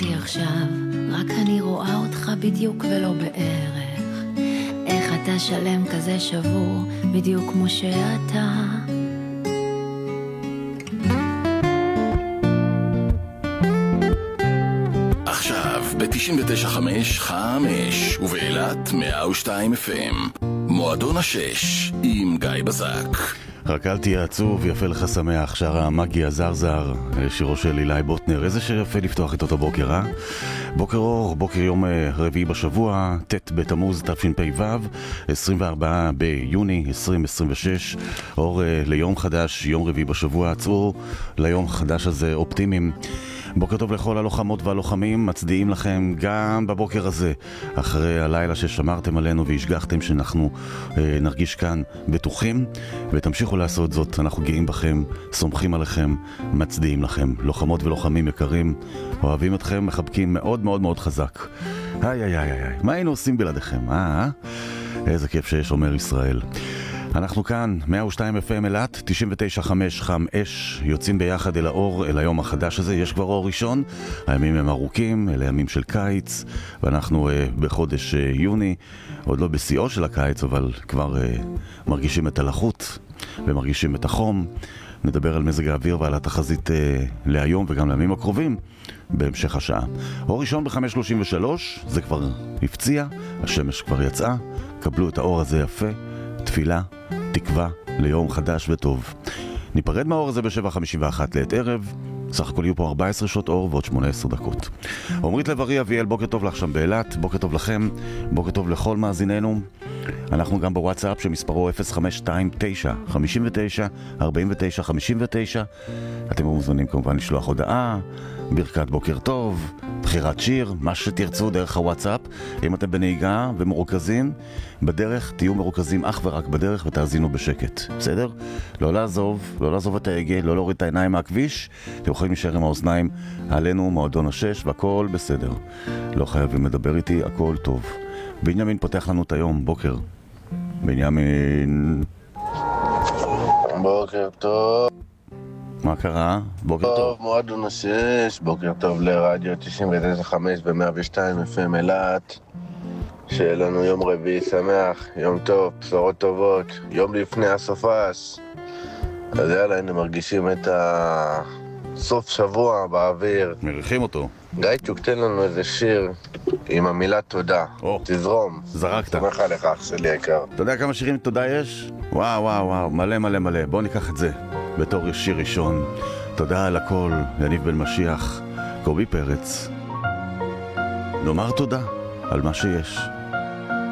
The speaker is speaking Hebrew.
אותי עכשיו, רק אני רואה אותך בדיוק ולא בערך. איך אתה שלם כזה שבור, בדיוק כמו שאתה. עכשיו ב-99.5 ובאילת 102 FM מועדון השש עם גיא בזק. רק אל תהיה עצוב, יפה לך שמח, שר המאגי הזרזר, שירו של אילי בוטנר. איזה שיר יפה לפתוח איתו את הבוקר, אה? בוקר אור, בוקר יום רביעי בשבוע, ט' בתמוז תשפ"ו, 24 ביוני 2026, אור ליום חדש, יום רביעי בשבוע. צאו ליום חדש הזה אופטימיים. בוקר טוב לכל הלוחמות והלוחמים, מצדיעים לכם גם בבוקר הזה, אחרי הלילה ששמרתם עלינו והשגחתם שאנחנו נרגיש כאן בטוחים, ותמשיכו לעשות זאת, אנחנו גאים בכם, סומכים עליכם, מצדיעים לכם. לוחמות ולוחמים יקרים, אוהבים אתכם, מחבקים מאוד מאוד מאוד חזק. איי איי איי איי, מה היינו עושים בלעדיכם, איזה כיף שיש, אומר ישראל. אנחנו כאן, 102 FM אילת, 99.5 חם אש, יוצאים ביחד אל האור, אל היום החדש הזה. יש כבר אור ראשון, הימים הם ארוכים, אלה ימים של קיץ, ואנחנו בחודש יוני, עוד לא בשיאו של הקיץ, אבל כבר מרגישים את הלחות ומרגישים את החום. נדבר על מזג האוויר ועל התחזית להיום וגם לימים הקרובים בהמשך השעה. אור ראשון ב-5:33, זה כבר הפציע, השמש כבר יצאה, קבלו את האור הזה יפה, תפילה, תקווה ליום חדש וטוב. ניפרד מהאור הזה ב-7:51 לעת ערב, סך הכל יהיו פה 14 שעות אור ועוד 18 דקות. עומרית לב-ארי אביאל, בוקר טוב לך שם באילת, בוקר טוב לכם, בוקר טוב לכל מאזיננו. אנחנו גם בוואטסאפ שמספרו 0529-59-49-59. אתם מוזמנים כמובן לשלוח הודעה, ברכת בוקר טוב, בחירת שיר, מה שתרצו דרך הוואטסאפ. אם אתם בנהיגה ומרוכזים בדרך, תהיו מרוכזים אך ורק בדרך ותאזינו בשקט, בסדר? לא לעזוב את ההגה, לא להוריד את העיניים מהכביש. אתם יכולים להישאר עם האוזניים עלינו, מועדון השש, והכל בסדר. לא חייבים לדבר איתי, הכל טוב. בנימין פותח לנו את היום, בוקר. בנימין. בוקר טוב. מה קרה? בוקר טוב. מועדון השש, בוקר טוב לרדיו 99.5 ו-102 FM אילת. שיהיה לנו יום רביעי שמח, יום טוב, בשורות טובות, יום לפני הסופש. אז יאללה, הנה מרגישים את הסוף שבוע באוויר. מריחים אותו. גייצ'וק, תן לנו איזה שיר עם המילה תודה. תזרום. זרקת. שמח עליך, אח שלי יקר. אתה יודע כמה שירים תודה יש? וואו, מלא מלא מלא. בוא ניקח את זה בתור שיר ראשון. תודה על הכל, יניב בן משיח, קובי פרץ. נאמר תודה על מה שיש.